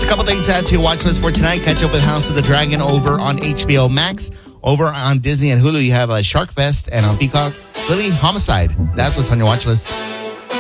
A couple things to add to your watch list for tonight. Catch up with House of the Dragon over on HBO Max. Over on Disney and Hulu, you have Shark Fest. And on Peacock, Lily Homicide. That's what's on your watch list.